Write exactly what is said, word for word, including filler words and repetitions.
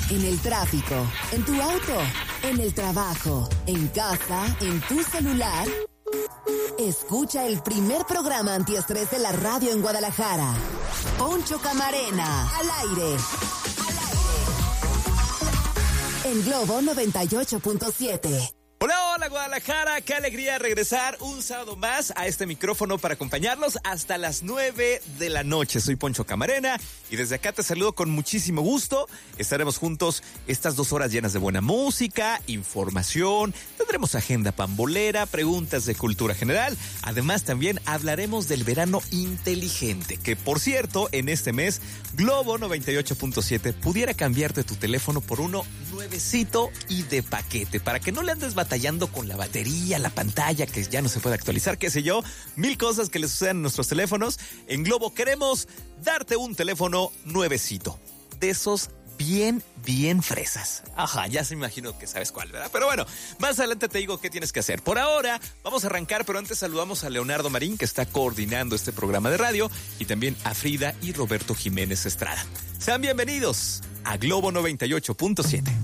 en el tráfico, en tu auto, en el trabajo, en casa, en tu celular. Escucha el primer programa antiestrés de la radio en Guadalajara. Poncho Camarena, al aire. Al aire. En Globo noventa y ocho punto siete. Hola, hola Guadalajara, qué alegría regresar un sábado más a este micrófono para acompañarlos hasta las nueve de la noche. Soy Poncho Camarena y desde acá te saludo con muchísimo gusto. Estaremos juntos estas dos horas llenas de buena música, información, tendremos agenda pambolera, preguntas de cultura general. Además también hablaremos del verano inteligente, que por cierto en este mes Globo noventa y ocho punto siete pudiera cambiarte tu teléfono por uno nuevecito y de paquete para que no le andes batallando con la batería, la pantalla que ya no se puede actualizar, qué sé yo, mil cosas que le sucedan a nuestros teléfonos. En Globo queremos darte un teléfono nuevecito, de esos bien, bien fresas. Ajá, ya se imagino que sabes cuál, ¿verdad? Pero bueno, más adelante te digo qué tienes que hacer. Por ahora, vamos a arrancar, pero antes saludamos a Leonardo Marín, que está coordinando este programa de radio, y también a Frida y Roberto Jiménez Estrada. Sean bienvenidos a Globo noventa y ocho punto siete.